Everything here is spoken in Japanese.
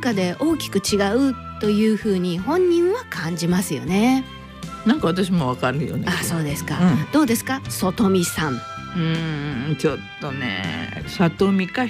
中で大きく違うというふうに本人は感じますよね。 なんか私もわかるよね。 そうですか、どうですか、里美さん。 ちょっとね、里美か